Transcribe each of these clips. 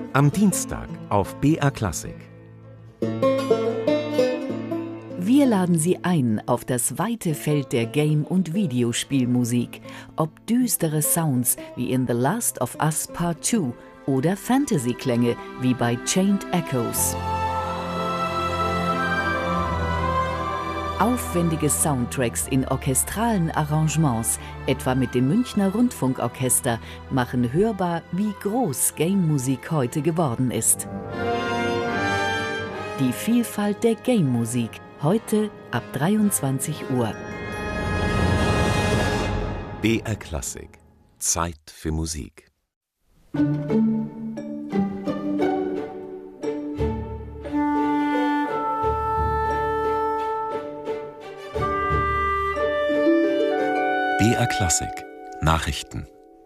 Am Dienstag auf BR Klassik. Wir laden Sie ein auf das weite Feld der Game- und Videospielmusik. Ob düstere Sounds wie in The Last of Us Part 2 oder Fantasy-Klänge wie bei Chained Echoes. Aufwendige Soundtracks in orchestralen Arrangements, etwa mit dem Münchner Rundfunkorchester, machen hörbar, wie groß Game-Musik heute geworden ist. Die Vielfalt der Game-Musik, heute ab 23 Uhr. BR Klassik. Zeit für Musik. BR Klassik. Nachrichten.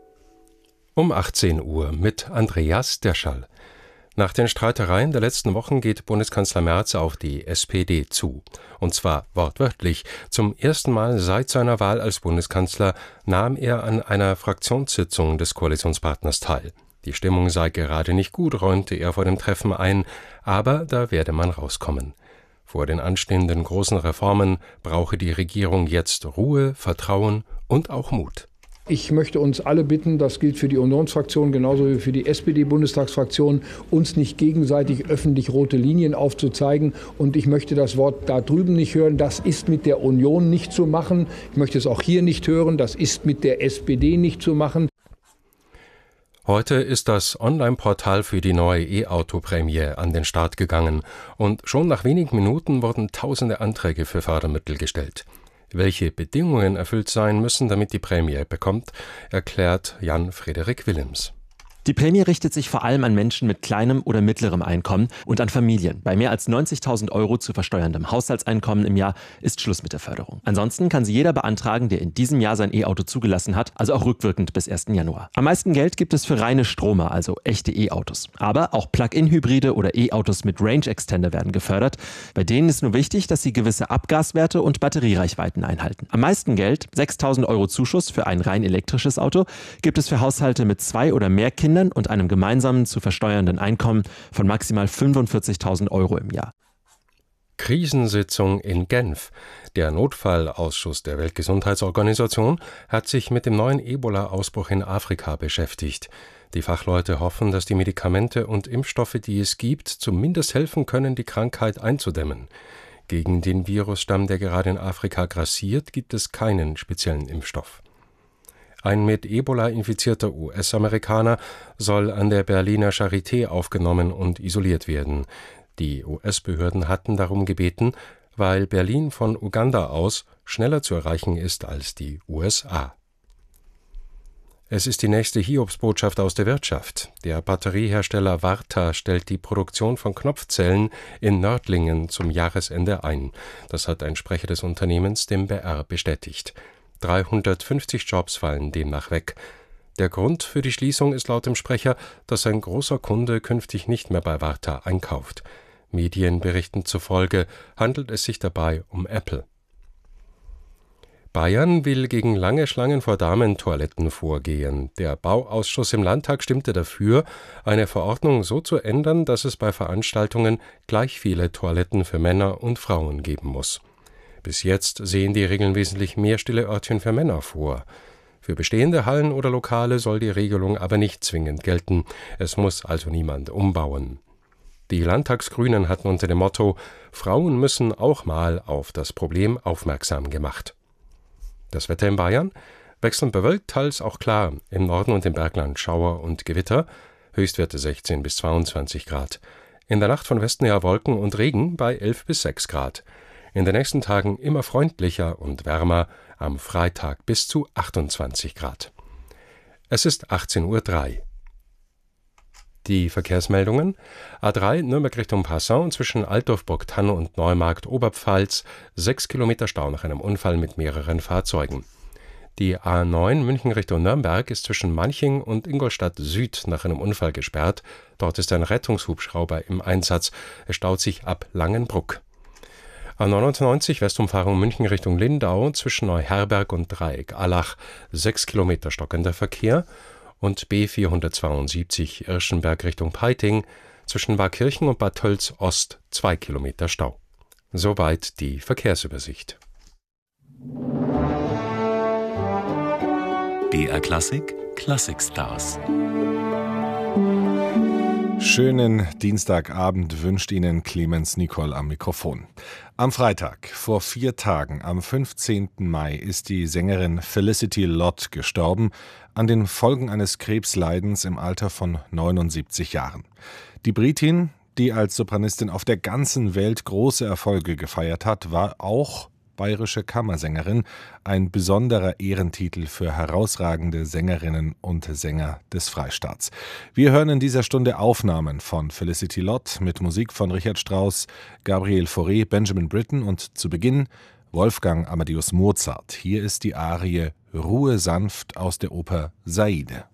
Um 18 Uhr mit Andreas Derschall. Nach den Streitereien der letzten Wochen geht Bundeskanzler Merz auf die SPD zu. Und zwar wortwörtlich. Zum ersten Mal seit seiner Wahl als Bundeskanzler nahm er an einer Fraktionssitzung des Koalitionspartners teil. Die Stimmung sei gerade nicht gut, räumte er vor dem Treffen ein, aber da werde man rauskommen. Vor den anstehenden großen Reformen brauche die Regierung jetzt Ruhe, Vertrauen und auch Mut. Ich möchte uns alle bitten, das gilt für die Unionsfraktion genauso wie für die SPD-Bundestagsfraktion, uns nicht gegenseitig öffentlich rote Linien aufzuzeigen. Und ich möchte das Wort da drüben nicht hören, das ist mit der Union nicht zu machen. Ich möchte es auch hier nicht hören, das ist mit der SPD nicht zu machen. Heute ist das Online-Portal für die neue E-Auto-Prämie an den Start gegangen und schon nach wenigen Minuten wurden tausende Anträge für Fördermittel gestellt. Welche Bedingungen erfüllt sein müssen, damit die Prämie bekommt, erklärt Jan-Frederik Willems. Die Prämie richtet sich vor allem an Menschen mit kleinem oder mittlerem Einkommen und an Familien. Bei mehr als 90.000 € zu versteuerndem Haushaltseinkommen im Jahr ist Schluss mit der Förderung. Ansonsten kann sie jeder beantragen, der in diesem Jahr sein E-Auto zugelassen hat, also auch rückwirkend bis 1. Januar. Am meisten Geld gibt es für reine Stromer, also echte E-Autos. Aber auch Plug-in-Hybride oder E-Autos mit Range Extender werden gefördert. Bei denen ist nur wichtig, dass sie gewisse Abgaswerte und Batteriereichweiten einhalten. Am meisten Geld, 6.000 € Zuschuss für ein rein elektrisches Auto, gibt es für Haushalte mit 2 oder mehr Kindern und einem gemeinsamen zu versteuernden Einkommen von maximal 45.000 € im Jahr. Krisensitzung in Genf. Der Notfallausschuss der Weltgesundheitsorganisation hat sich mit dem neuen Ebola-Ausbruch in Afrika beschäftigt. Die Fachleute hoffen, dass die Medikamente und Impfstoffe, die es gibt, zumindest helfen können, die Krankheit einzudämmen. Gegen den Virusstamm, der gerade in Afrika grassiert, gibt es keinen speziellen Impfstoff. Ein mit Ebola infizierter US-Amerikaner soll an der Berliner Charité aufgenommen und isoliert werden. Die US-Behörden hatten darum gebeten, weil Berlin von Uganda aus schneller zu erreichen ist als die USA. Es ist die nächste Hiobsbotschaft aus der Wirtschaft. Der Batteriehersteller Varta stellt die Produktion von Knopfzellen in Nördlingen zum Jahresende ein. Das hat ein Sprecher des Unternehmens dem BR bestätigt. 350 Jobs fallen demnach weg. Der Grund für die Schließung ist laut dem Sprecher, dass ein großer Kunde künftig nicht mehr bei Varta einkauft. Medienberichten zufolge handelt es sich dabei um Apple. Bayern will gegen lange Schlangen vor Damentoiletten vorgehen. Der Bauausschuss im Landtag stimmte dafür, eine Verordnung so zu ändern, dass es bei Veranstaltungen gleich viele Toiletten für Männer und Frauen geben muss. Bis jetzt sehen die Regeln wesentlich mehr stille Örtchen für Männer vor. Für bestehende Hallen oder Lokale soll die Regelung aber nicht zwingend gelten. Es muss also niemand umbauen. Die Landtagsgrünen hatten unter dem Motto »Frauen müssen auch mal« auf das Problem aufmerksam gemacht. Das Wetter in Bayern? Wechselnd bewölkt, teils auch klar. Im Norden und im Bergland Schauer und Gewitter. Höchstwerte 16 bis 22 Grad. In der Nacht von Westen her Wolken und Regen bei 11 bis 6 Grad. In den nächsten Tagen immer freundlicher und wärmer, am Freitag bis zu 28 Grad. Es ist 18:03 Uhr. Die Verkehrsmeldungen: A3 Nürnberg Richtung Passau zwischen Altdorf-Burgthann und Neumarkt Oberpfalz, 6 Kilometer Stau nach einem Unfall mit mehreren Fahrzeugen. Die A9 München Richtung Nürnberg ist zwischen Manching und Ingolstadt Süd nach einem Unfall gesperrt. Dort ist ein Rettungshubschrauber im Einsatz. Es staut sich ab Langenbruck. A99 Westumfahrung München Richtung Lindau zwischen Neuherberg und Dreieck Allach, 6 Kilometer stockender Verkehr. und B 472 Irschenberg Richtung Peiting, zwischen Waakirchen und Bad Tölz Ost 2 Kilometer Stau. Soweit die Verkehrsübersicht. BR Klassik Klassikstars. Schönen Dienstagabend wünscht Ihnen Clemens Nicol am Mikrofon. Am Freitag, vor 4 Tagen, am 15. Mai, ist die Sängerin Felicity Lott gestorben, an den Folgen eines Krebsleidens im Alter von 79 Jahren. Die Britin, die als Sopranistin auf der ganzen Welt große Erfolge gefeiert hat, war auch bayerische Kammersängerin, ein besonderer Ehrentitel für herausragende Sängerinnen und Sänger des Freistaats. Wir hören in dieser Stunde Aufnahmen von Felicity Lott mit Musik von Richard Strauss, Gabriel Fauré, Benjamin Britten und zu Beginn Wolfgang Amadeus Mozart. Hier ist die Arie Ruhe sanft aus der Oper Saide.